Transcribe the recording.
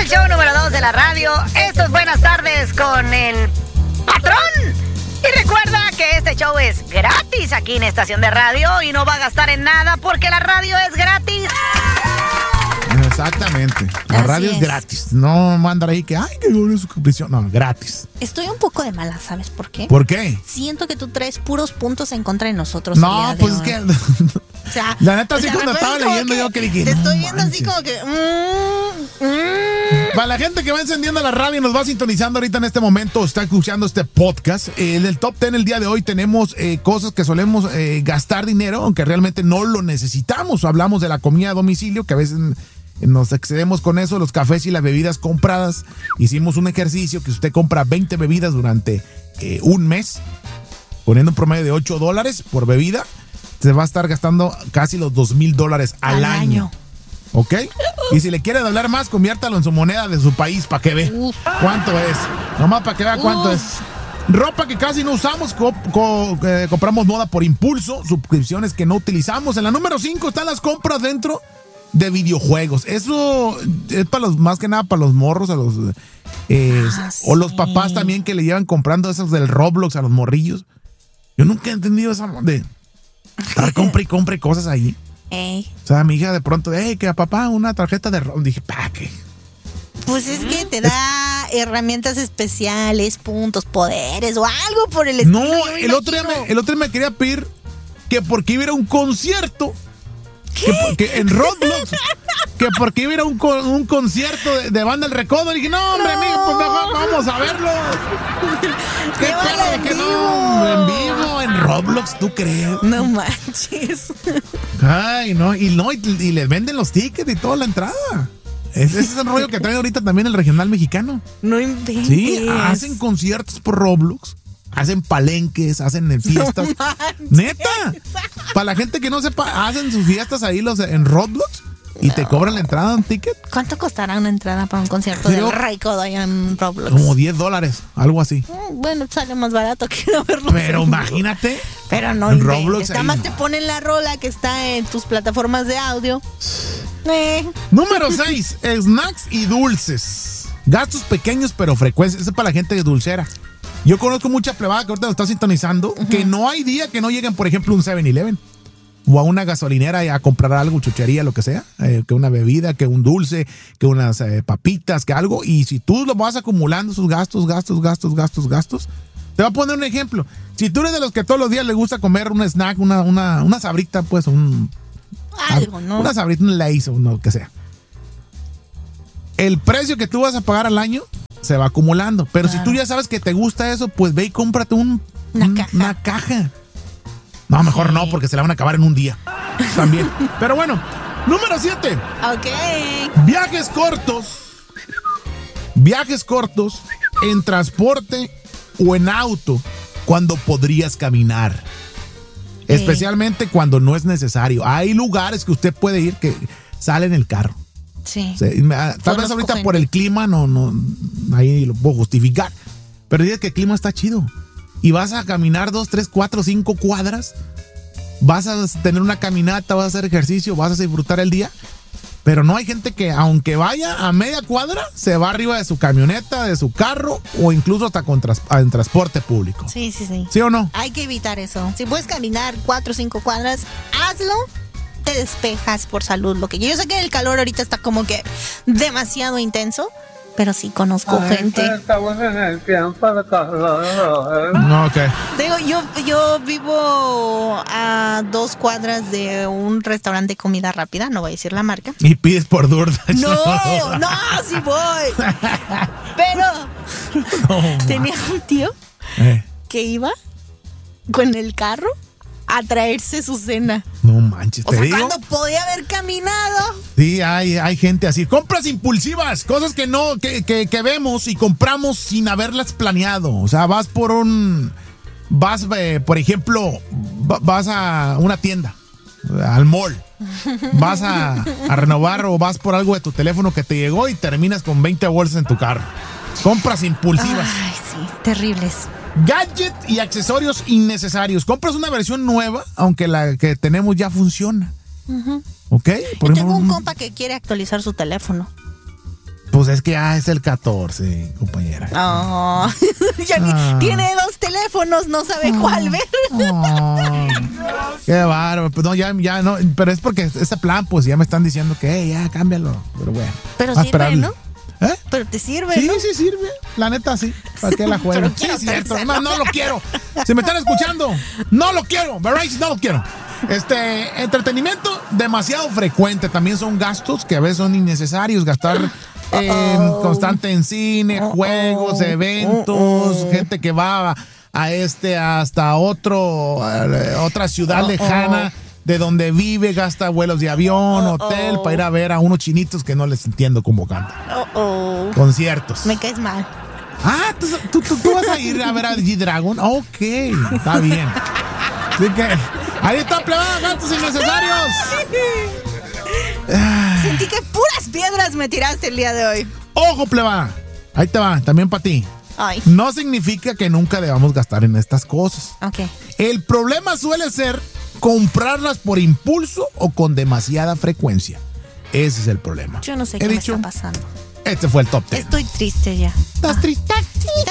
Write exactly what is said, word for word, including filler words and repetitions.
el show número dos de la radio. Esto es Buenas Tardes con el patrón. Y recuerda que este show es gratis aquí en Estación de Radio y no va a gastar en nada porque la radio es gratis. Exactamente. La Así radio es. es gratis. No mandar ahí que, ay, que buena suscripción. No, gratis. Estoy un poco de mala, ¿sabes por qué? ¿Por qué? Siento que tú traes puros puntos en contra de nosotros. No, el día pues de es hoy. que. O sea, La neta, o así sea, cuando me estaba ves como leyendo que yo que dije, te no estoy viendo así manches. como que. Mm, mm. Para la gente que va encendiendo la radio y nos va sintonizando ahorita en este momento, está escuchando este podcast. Eh, en el top diez el día de hoy tenemos eh, cosas que solemos eh, gastar dinero, aunque realmente no lo necesitamos. Hablamos de la comida a domicilio, que a veces nos excedemos con eso, los cafés y las bebidas compradas. Hicimos un ejercicio que usted compra veinte bebidas durante eh, un mes, poniendo un promedio de ocho dólares por bebida, se va a estar gastando casi los dos mil dólares al, Al año. año. ¿Ok? Y si le quiere hablar más, conviértalo en su moneda de su país para que vea Uf. cuánto es. Nomás para que vea cuánto Uf. es. Ropa que casi no usamos, co co eh, compramos moda por impulso, suscripciones que no utilizamos. En la número cinco están las compras dentro de videojuegos. Eso es para los, más que nada para los morros, a los eh, Ah, o los sí. papás también que le llevan comprando esos del Roblox a los morrillos. Yo nunca he entendido esa de estar compra y compra cosas ahí. Ey. O sea, mi hija de pronto, hey, que a papá una tarjeta de Roblox. Dije, ¿para qué? Pues es que te da herramientas especiales, puntos, poderes o algo por el estilo. No, yo me el otro, día imagino. me, el otro día me quería pedir que porque iba a ir a un concierto. Que, porque en Roblox. Que porque iba a ir a un, con- un concierto de, de Banda El Recodo. Y dije, no, hombre, No. amigo, pues mejor vamos a verlo. ¿Qué Llévala pedo de en que vivo. no? En vivo, en Roblox, ¿tú crees? No manches. Ay, no, y no, y, y les venden los tickets y toda la entrada. Ese, ese es el rollo que trae ahorita también el regional mexicano. No inventes. Sí, hacen conciertos por Roblox, hacen palenques, hacen fiestas. No manches. Neta, para la gente que no sepa, hacen sus fiestas ahí los en Roblox y te cobran la entrada, un ticket, ¿Cuánto costará una entrada para un concierto Creo- de Raycodo allá en Roblox? como diez dólares, algo así. Mm, Bueno, sale más barato que no verlo. Pero imagínate, Pero no en inventes. Roblox Nada ahí más no. te ponen la rola que está en tus plataformas de audio. Eh, número seis, snacks y dulces. Gastos pequeños pero frecuentes. Eso es para la gente de dulcera. Yo conozco mucha plebada que ahorita lo está sintonizando, que no hay día que no lleguen, por ejemplo, a un seven eleven o a una gasolinera a comprar algo, chuchería, lo que sea, eh, que una bebida, que un dulce, que unas eh, papitas, que algo. Y si tú lo vas acumulando, sus gastos, gastos, gastos, gastos, gastos. Te voy a poner un ejemplo. Si tú eres de los que todos los días le gusta comer un snack, una, una, una sabrita, pues un... algo, ¿no? Una sabrita, un Lay's o lo que sea. El precio que tú vas a pagar al año se va acumulando. Pero Claro. si tú ya sabes que te gusta eso, pues ve y cómprate un, Una un- caja. una caja. No, mejor Sí. no, porque se la van a acabar en un día. También. Pero bueno, número siete. Ok. Viajes cortos. Viajes cortos en transporte o en auto cuando podrías caminar. Especialmente cuando no es necesario. Hay lugares que usted puede ir que sale en el carro. Sí. O sea, me- tal vez Conozco ahorita gente. por el clima no, no, ahí lo puedo justificar. Pero dice que el clima está chido. Y vas a caminar dos, tres, cuatro, cinco cuadras. Vas a tener una caminata, vas a hacer ejercicio, vas a disfrutar el día. Pero no hay gente que, aunque vaya a media cuadra, se va arriba de su camioneta, de su carro o incluso hasta con tras- en transporte público. Sí, sí, sí. ¿Sí o no? Hay que evitar eso. Si puedes caminar cuatro o cinco cuadras, hazlo. Te despejas por salud. Lo que yo sé que el calor ahorita está como que demasiado intenso, pero sí conozco gente. Estamos en el tiempo de calor. No, ok. Digo, yo, yo vivo a dos cuadras de un restaurante de comida rápida, no voy a decir la marca. Y pides por DoorDash. No, no, sí voy. Pero No, tenía un tío eh, que iba con el carro a traerse su cena. no manches, O te sea, digo. cuando podía haber caminado. Sí, hay, hay gente así. Compras impulsivas, cosas que no, que, que, que vemos y compramos sin haberlas planeado. O sea, vas por un, vas, eh, por ejemplo, va- vas a una tienda, al mall. Vas a, a renovar o vas por algo de tu teléfono que te llegó y terminas con veinte bolsas en tu carro. Compras impulsivas. Ay, sí, terribles. Gadget y accesorios innecesarios. Compras una versión nueva, aunque la que tenemos ya funciona. ¿Ok? Yo tengo un compa que quiere actualizar su teléfono. Pues es que ya es el catorce, compañera. Oh, ya ni- Ah. tiene dos teléfonos, no sabe cuál ver. Oh, qué bárbaro. Pues no, ya, ya no. Pero es porque ese plan, pues ya me están diciendo que hey, ya cámbialo. Pero bueno. Pero a sirve, esperarle. ¿no? ¿Eh? Pero te sirve, Sí, ¿no? sí sirve. La neta sí. ¿Para qué la juego? Pero Sí, quiero es cierto. pensarlo. No, no lo quiero. Si me están escuchando, no lo quiero. Verizon, no lo quiero. Este, entretenimiento demasiado frecuente. También son gastos que a veces son innecesarios. Gastar eh, constante en cine, juegos, eventos, gente que va a, a este hasta otro, a otra ciudad lejana de donde vive, gasta vuelos de avión, hotel, para ir a ver a unos chinitos que no les entiendo cómo cantan. Oh, oh. Conciertos. Me caes mal. Ah, ¿tú, tú, tú- tú vas a ir a ver a G-Dragon. Ok, está bien. Así que ahí está, plebada, gastos innecesarios. Sentí que puras piedras me tiraste el día de hoy. Ojo, plebada. Ahí te va, también para ti. Ay, No significa que nunca debamos gastar en estas cosas. ok. El problema suele ser comprarlas por impulso o con demasiada frecuencia. Ese es el problema. Yo no sé He qué dicho, me está pasando. Este fue el top ten. Estoy triste ya. ¿Estás triste?